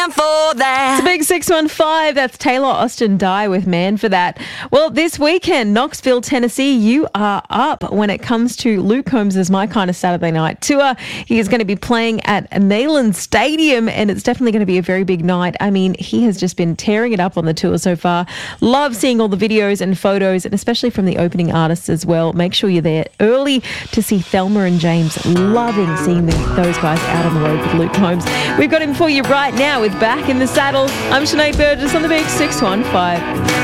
man for that. It's a big 615. That's Taylor Austin Die with Man for That. Well, this weekend, Knoxville, Tennessee, you are up when it comes to Luke Combs' My Kind of Saturday Night tour. He is going to be playing at Neyland Stadium, and it's definitely going to be a very big night. I mean, he has just been tearing it up on the tour so far. Love seeing all the videos and photos, and especially from the opening artists as well. Make sure you're there early to see Thelma and James. Loving seeing those guys out on the road with Luke Combs. We've got him for you right now with Back in the Saddle. I'm Sinead Burgess on the Big 615.